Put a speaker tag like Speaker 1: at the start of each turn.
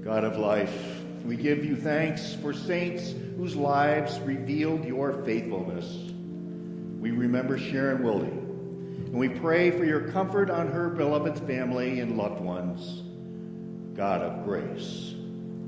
Speaker 1: God of life, we give you thanks for saints whose lives revealed your faithfulness. We remember Sharon Wilde, and we pray for your comfort on her beloved family and loved ones. God of grace,